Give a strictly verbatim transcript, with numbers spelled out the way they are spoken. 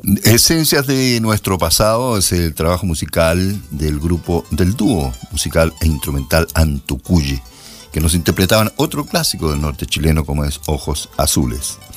Esencias de nuestro pasado es el trabajo musical del grupo, del dúo musical e instrumental Antucuye, que nos interpretaban otro clásico del norte chileno como es Ojos Azules.